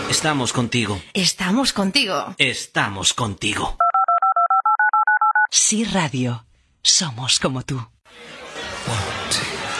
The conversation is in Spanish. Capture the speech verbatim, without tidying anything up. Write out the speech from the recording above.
Estamos contigo. Estamos contigo. Estamos contigo. Sí Radio. Somos como tú. One, two.